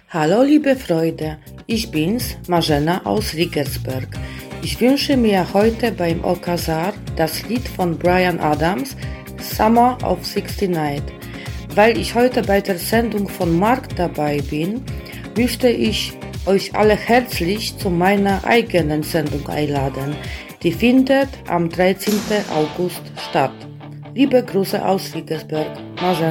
Hallo liebe Freunde, ich bin's, Marzena aus Riggersberg. Ich wünsche mir heute beim Okazar das Lied von Bryan Adams, Summer of '69. Weil ich heute bei der Sendung von Mark dabei bin, möchte ich euch alle herzlich zu meiner eigenen Sendung einladen. Die findet am 13. August statt. Liebe Grüße aus Riggersberg, Marzena.